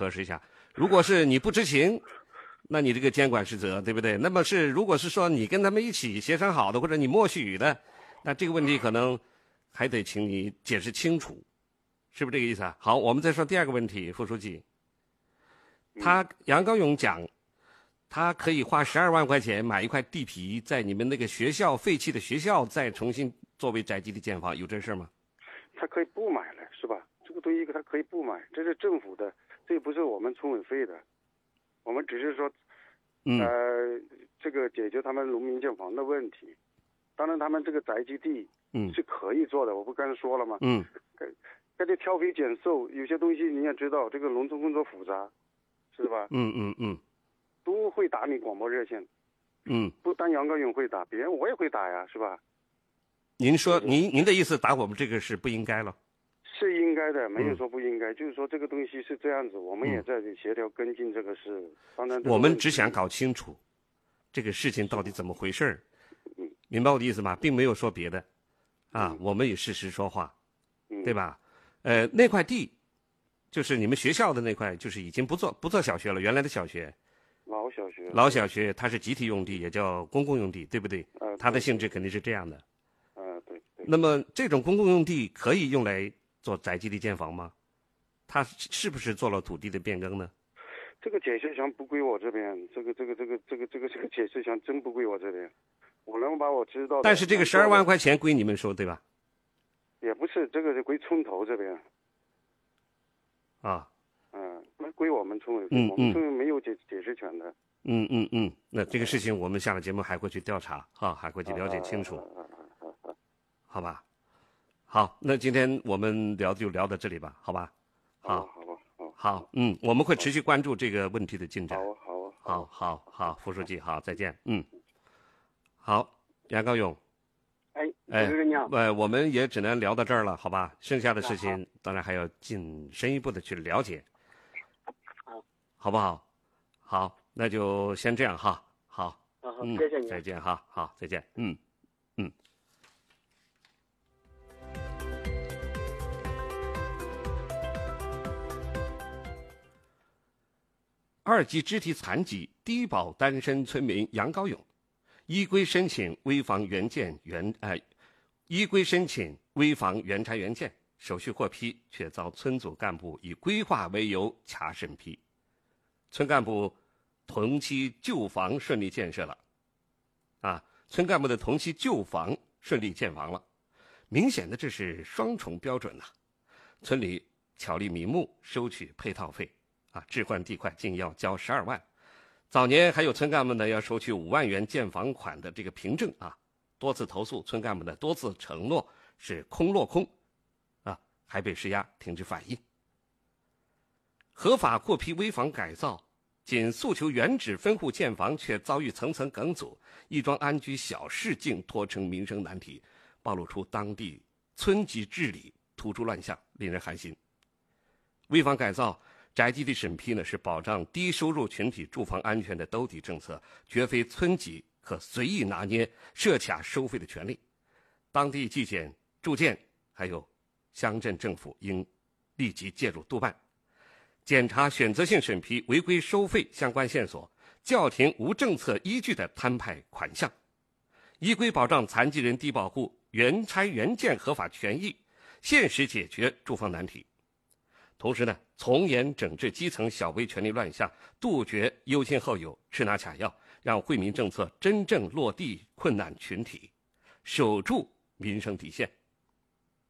核实一下。如果是你不知情，那你这个监管失责，对不对？那么如果是说你跟他们一起协商好的，或者你默许的，那这个问题可能还得请你解释清楚，是不是这个意思啊？好，我们再说第二个问题，副书记。杨高勇讲，他可以花12万块钱买一块地皮，在你们那个学校废弃的学校再重新作为宅基地建房，有这事吗？ 他可以不买了，是吧？这个东西他可以不买，这是政府的，这不是我们村委会的，我们只是说，这个解决他们农民建房的问题。当然，他们这个宅基地是可以做的，我不刚才说了吗？该得挑肥拣瘦，有些东西你也知道，这个农村工作复杂，是吧？都会打你广播热线，不单杨高勇会打，别人我也会打呀，是吧？ 您说您的意思打我们这个是不应该了？ 是应该的，没有说不应该，就是说这个东西是这样子，我们也在协调跟进这个事。当然， 我们只想搞清楚这个事情到底怎么回事儿，明白我的意思吗？并没有说别的，我们以事实说话，对吧？那块地就是你们学校的那块，就是已经不做小学了，原来的小学。老小学它是集体用地，也叫公共用地，对不对？它的性质肯定是这样的。 对。 那么这种公共用地可以用来做宅基地建房吗？它是不是做了土地的变更呢？ 这个解释权不归我这边，这个解释权真不归我这边，我能把我知道的。 但是这个12万块钱归你们收，对吧？ 也不是，这个是归村头这边。归我们村委会，我们村委会没有解释权的。 那这个事情我们下了节目还会去调查，还会去了解清楚，好吧？好，那今天我们就聊到这里吧，好吧？好，我们会持续关注这个问题的进展。好，副书记，好，再见。好，杨高勇。 主任你好。 我们也只能聊到这儿了，好吧？剩下的事情当然还要进深一步的去了解，好不好？好，那就先这样哈。好， 谢谢你。 再见哈，好，再见。2级肢体残疾低保单身村民杨高勇，依规申请危房原拆原建，手续获批，却遭村组干部以规划为由卡审批。村干部同期旧房顺利建设了，村干部的同期旧房顺利建房了，明显的这是双重标准呐。村里巧立名目收取配套费，置换地块竟要交12万。早年还有村干部呢要收取5万元建房款的这个凭证多次投诉，村干部呢多次承诺是空落空，还被施压停止反映。合法获批危房改造，仅诉求原址分户建房，却遭遇层层梗阻，一桩安居小事竟拖成民生难题，暴露出当地村级治理突出乱象，令人寒心。危房改造宅基地审批呢，是保障低收入群体住房安全的兜底政策，绝非村级可随意拿捏、设卡收费的权利。当地纪检、住建还有乡镇政府应立即介入督办，检查选择性审批违规收费相关线索，叫停无政策依据的摊派款项，依规保障残疾人低保户原拆原建合法权益，现实解决住房难题。同时呢，从严整治基层小微权利乱象，杜绝优先后有、吃拿卡要，让惠民政策真正落地困难群体，守住民生底线。